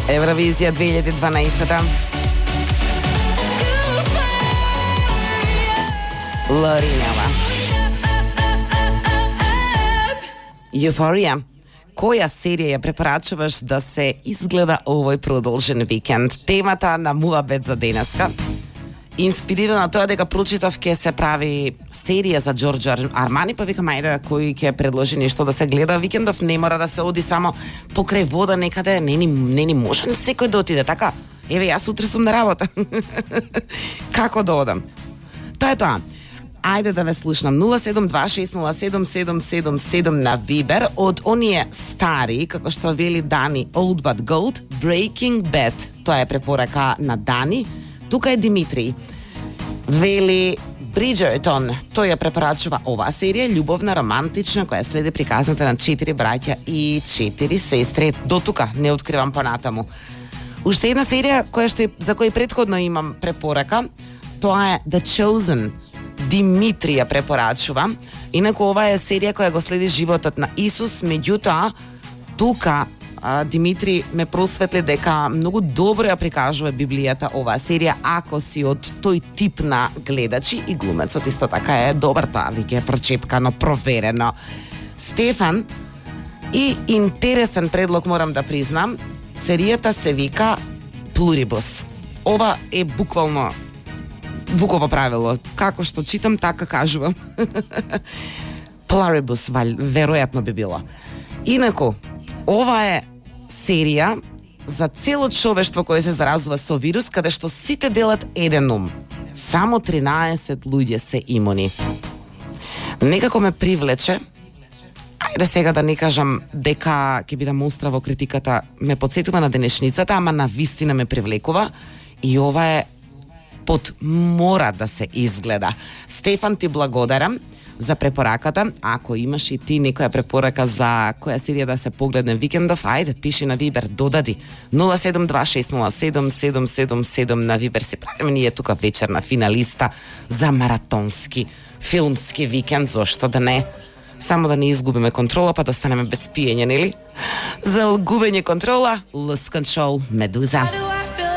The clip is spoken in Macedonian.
Евровизија 2012. Лоринова. Еуфорија. Која серија ја препорачуваш да се изгледа овој продолжен викенд? Темата на муабет за денеска. Инспирирана тоа дека прочитав ке се прави серија за Џорџо Армани, па викам ајде кој ќе предложи нешто да се гледа викендов, не мора да се оди само покрај вода некаде, не ни може секој да отиде, така? Еве јас утре сум на работа. Како да одам? Тоа е тоа. Ајде да ве слушнам. 072607777 на Вибер од оние стари, како што вели Дани, Old But Gold, Breaking Bad. Тоа е препорака на Дани. Тука е Димитри. Вели Бриджертон. Тој ја препорачува оваа серија, љубовна, романтична, која следи приказната на 4 браќа и 4 сестри. До тука, не откривам понатаму. Уште една серија за која претходно имам препорака, тоа е The Chosen. Димитри ја препорачува. Инаку ова е серија која го следи животот на Исус, меѓутоа тука Димитри ме просветли дека многу добро ја прикажува Библијата оваа серија ако си од тој тип на гледачи, и глумецот исто така е добар, тоа веќе е прочепкано, проверено. Стефан, и интересен предлог морам да признам, серијата се вика Pluribus. Ова е буквално Вуково правило. Како што читам, така кажувам. Pluribus, веројатно би било. Инаку, ова е серија за цело човештво кое се заразува со вирус, каде што сите делат еден ум. Само 13 луѓе се имуни. Некако ме привлече. Ајде сега да не кажам дека ќе бидам остра во критиката, ме потсетува на денешницата, ама на вистина ме привлекува и ова е под мора да се изгледа. Стефан, ти благодарам за препораката. Ако имаш и ти некоја препорака за која серија да се погледне викендов, ајде, пиши на Вибер, додади. 072607777 на Вибер. Се правиме ние тука вечерна финалиста за маратонски филмски викенд, зошто да не? Само да не изгубиме контрола, па да станеме без пиење, нели? За губење контрола, Lose Control, Медуза.